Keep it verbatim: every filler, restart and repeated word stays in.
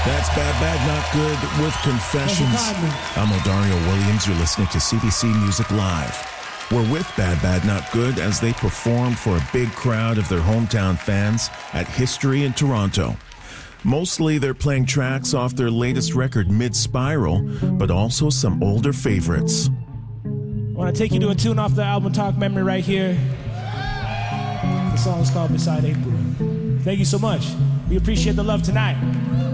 That's Bad Bad Not Good with Confessions. I'm Odario Williams. You're listening to C B C Music Live. We're with Bad Bad Not Good as they perform for a big crowd of their hometown fans at History in Toronto. Mostly they're playing tracks off their latest record, Mid-Spiral, but also some older favorites. I want to take you to a tune off the album Talk Memory right here. The song is called Beside April. Thank you so much. We appreciate the love tonight.